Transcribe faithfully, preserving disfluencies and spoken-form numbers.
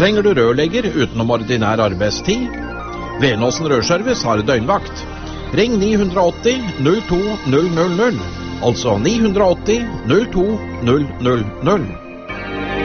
Trenger du rørlegger utenom ordinær arbeidstid? Venåsen Rørservice har døgnvakt. Ring ni åtti null to null null null, altså ni åtti null to null null null.